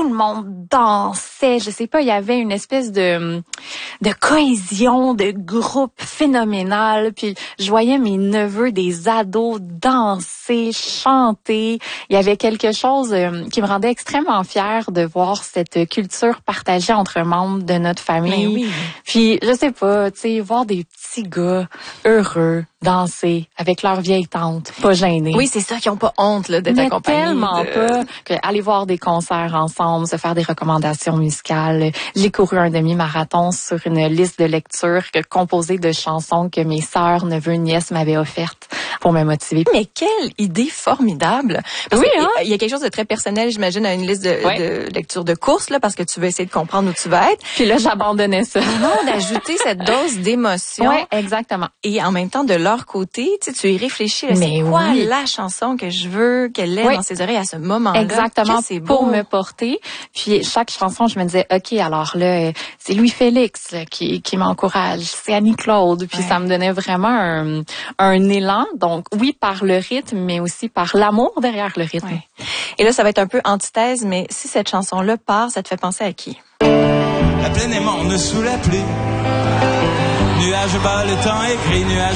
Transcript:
le monde dansait. Je sais pas, il y avait une espèce de cohésion, de groupe phénoménal. Puis je voyais mes neveux, des ados, danser, chanter. Il y avait quelque chose qui me rendait extrêmement fière de voir cette culture partagée entre membres de notre famille. Mais oui. Puis je sais pas, tu sais, voir des petits gars heureux danser avec leur vieille tante, pas gênés. Oui, c'est ça, qui ont pas honte là d'être accompagnés. Tellement pas que aller voir des concerts ensemble, se faire des recommandations musicales. J'ai couru un demi-marathon sur une liste de lecture composée de chansons que mes sœurs, neveux, nièces m'avaient offertes pour me motiver. Mais quelle idée formidable! Parce oui, hein? Il y a quelque chose de très personnel, j'imagine, à une liste de lecture de courses, là, parce que tu veux essayer de comprendre où tu vas être. Puis là, j'abandonnais ça. Non, d'ajouter cette dose d'émotion. Oui, exactement. Et en même temps, de leur côté, tu y réfléchis. Là, c'est quoi la chanson que je veux qu'elle ait dans ses oreilles à ce moment-là? Exactement, c'est beau. Pour me porter. Puis chaque chanson, je me disais, OK, alors là, c'est Louis-Félix là, qui m'encourage, c'est Annie-Claude. Puis ça me donnait vraiment un élan. Donc oui, par le rythme, mais aussi par l'amour derrière le rythme. Ouais. Et là, ça va être un peu antithèse, mais si cette chanson-là part, ça te fait penser à qui? La plaine est morne sous la pluie. Nuage bas, le temps est gris, nuage